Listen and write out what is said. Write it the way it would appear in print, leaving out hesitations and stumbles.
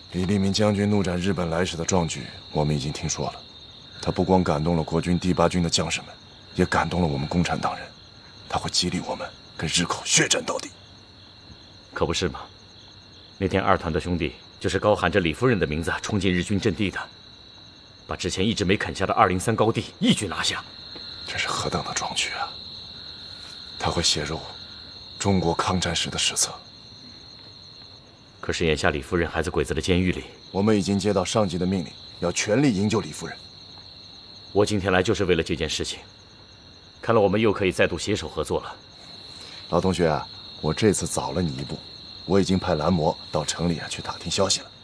李立明将军怒斩日本来使的壮举，我们已经听说了。他不光感动了国军第8军的将士们，也感动了我们共产党人。他会激励我们跟日寇血战到底。 可不是吗？那天2团的兄弟就是高喊着李夫人的名字冲进日军阵地的，把之前一直没啃下的203高地一举拿下。 这是何等的壮举啊！他会写入中国抗战史的史册。 可是眼下李夫人还在鬼子的监狱里， 我们已经接到上级的命令，要全力营救李夫人。 我今天来就是为了这件事情。看来我们又可以再度携手合作了。 老同学啊，我这次早了你一步，我已经派蓝魔到城里去打听消息了。